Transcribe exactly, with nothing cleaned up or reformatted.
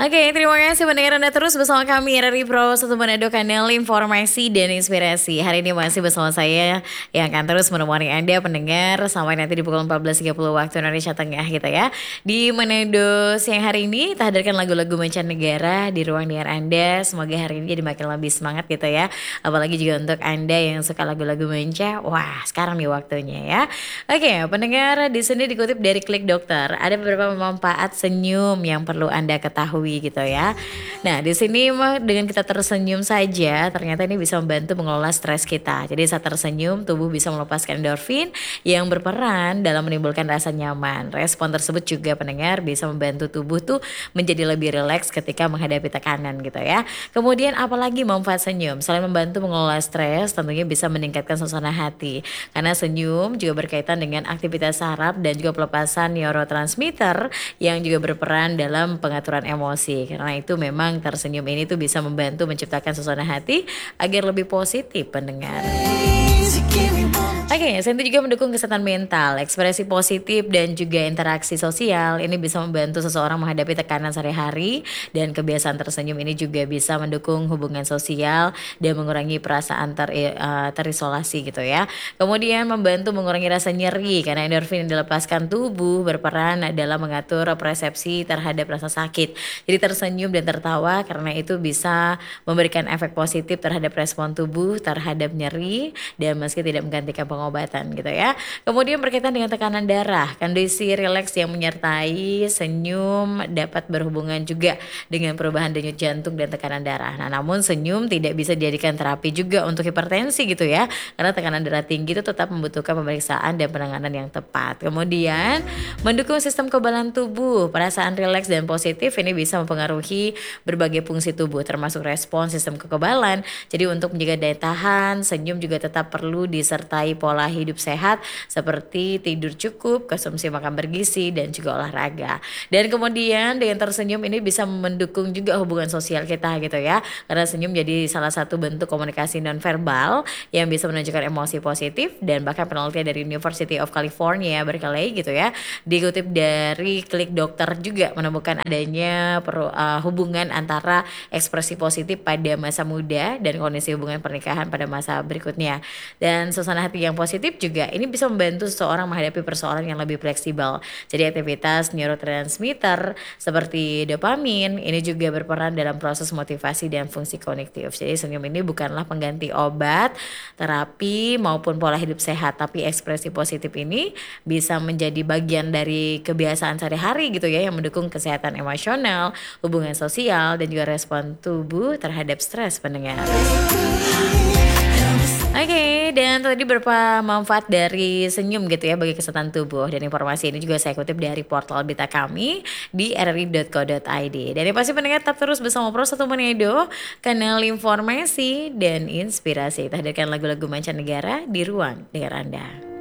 Oke, terima kasih pendengar Anda terus bersama kami R R I Pro satu Manado, kanal informasi dan inspirasi. Hari ini masih bersama saya yang akan terus menemani Anda pendengar sampai nanti di pukul empat belas tiga puluh waktu Indonesia Tengah gitu ya. Di Manado siang hari ini kita hadirkan lagu-lagu mancanegara di ruang dengar Anda. Semoga hari ini jadi makin lebih semangat gitu ya. Apalagi juga untuk Anda yang suka lagu-lagu manca. Wah, sekarang nih waktunya ya. Oke, pendengar, di sini dikutip dari Klik Dokter, ada beberapa manfaat senyum yang perlu Anda ketahui gitu ya. Nah, di sini mah dengan kita tersenyum saja ternyata ini bisa membantu mengelola stres kita. Jadi saat tersenyum tubuh bisa melepaskan endorfin yang berperan dalam menimbulkan rasa nyaman. Respon tersebut juga pendengar bisa membantu tubuh tuh menjadi lebih rileks ketika menghadapi tekanan gitu ya. Kemudian apalagi manfaat senyum? Selain membantu mengelola stres, tentunya bisa meningkatkan suasana hati. Karena senyum juga berkaitan dengan aktivitas saraf dan juga pelepasan neurotransmitter yang juga berperan dalam pengaturan emosi. Karena itu memang tersenyum ini tuh bisa membantu menciptakan suasana hati agar lebih positif pendengar. Oke, okay, selain itu juga mendukung kesehatan mental, ekspresi positif dan juga interaksi sosial. Ini bisa membantu seseorang menghadapi tekanan sehari-hari, dan kebiasaan tersenyum ini juga bisa mendukung hubungan sosial dan mengurangi perasaan ter, uh, terisolasi gitu ya. Kemudian membantu mengurangi rasa nyeri karena endorfin yang dilepaskan tubuh berperan dalam mengatur persepsi terhadap rasa sakit. Jadi tersenyum dan tertawa karena itu bisa memberikan efek positif terhadap respon tubuh terhadap nyeri dan meski tidak menggantikan pengobatan gitu ya. Kemudian berkaitan dengan tekanan darah, kondisi rileks yang menyertai senyum dapat berhubungan juga dengan perubahan denyut jantung dan tekanan darah. Nah, namun senyum tidak bisa dijadikan terapi juga untuk hipertensi gitu ya. Karena tekanan darah tinggi itu tetap membutuhkan pemeriksaan dan penanganan yang tepat. Kemudian mendukung sistem kekebalan tubuh, perasaan rileks dan positif ini bisa mempengaruhi berbagai fungsi tubuh termasuk respon sistem kekebalan. Jadi untuk menjaga daya tahan, senyum juga tetap perlu disertai pola hidup sehat seperti tidur cukup, konsumsi makan bergizi dan juga olahraga. Dan kemudian dengan tersenyum ini bisa mendukung juga hubungan sosial kita gitu ya. Karena senyum jadi salah satu bentuk komunikasi nonverbal yang bisa menunjukkan emosi positif, dan bahkan penelitian dari University of California Berkeley gitu ya, dikutip dari Klik Dokter juga menemukan adanya per, uh, hubungan antara ekspresi positif pada masa muda dan kondisi hubungan pernikahan pada masa berikutnya. Dan suasana hati yang positif juga ini bisa membantu seseorang menghadapi persoalan yang lebih fleksibel. Jadi aktivitas neurotransmitter seperti dopamin ini juga berperan dalam proses motivasi dan fungsi kognitif. Jadi senyum ini bukanlah pengganti obat, terapi maupun pola hidup sehat, tapi ekspresi positif ini bisa menjadi bagian dari kebiasaan sehari-hari gitu ya, yang mendukung kesehatan emosional, hubungan sosial dan juga respon tubuh terhadap stres pendengar. Oke, okay, dan tadi beberapa manfaat dari senyum gitu ya bagi kesehatan tubuh, dan informasi ini juga saya kutip dari portal berita kami di r r i dot co dot i d. Dan yang pasti pendengar tetap terus bersama Pro satu Manado, kanal informasi dan inspirasi. Kita hadirkan lagu-lagu mancanegara di ruang dengar Anda.